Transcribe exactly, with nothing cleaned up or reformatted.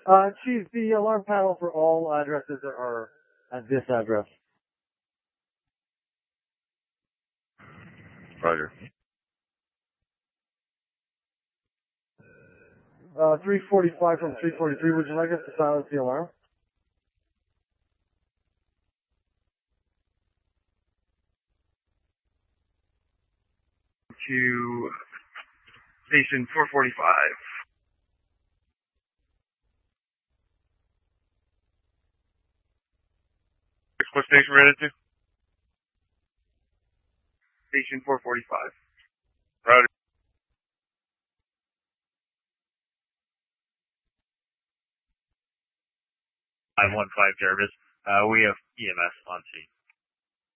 Uh, Chief, the alarm panel for all addresses are at this address. Roger. Uh, three forty-five from three forty-three, would you like us to silence the alarm? To station four forty-five. What station we're headed to? Station four forty-five. Roger. five one five Jarvis. Uh, we have E M S on scene.